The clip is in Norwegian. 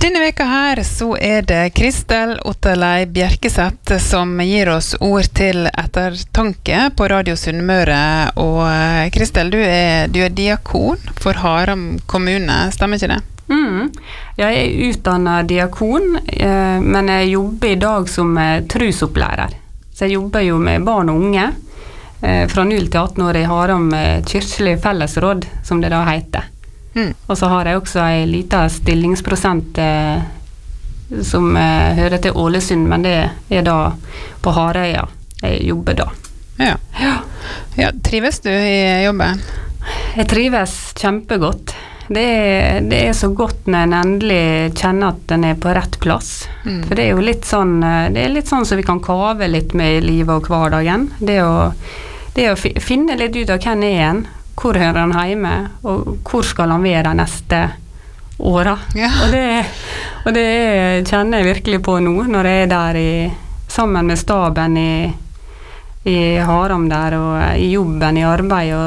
Denne veka her så det Kristel Otterlei Bjerkeseth som gir oss ord til ettertanke på Radio Sunnmøre. Og Kristel, du er diakon for Haram kommune, stemmer ikke det? Jeg utdannet diakon, men jeg jobber i dag som trusopplærer. Så jeg jobber jo med barn og unge fra 0 til 18 år i Haram kirkelig fellesråd, som det da heter. Og så har jeg også en liten stillingsprosent som hører til Ålesund, men det da på Harøya jeg jobber da. Ja, trives du i jobben? Jeg trives kjempegodt. Det så godt når en endelig kjenner at den på rett plass. For det jo litt sånn, det litt sånn så vi kan kave litt med i livet og hverdagen. Det å finne litt ut av hvem en, hvor hører han hjemme, og hvor skal han være de neste åra. Ja. Og det kjenner jeg virkelig på nå, når jeg der sammen med staben i Haram der, og i jobben, i arbeid,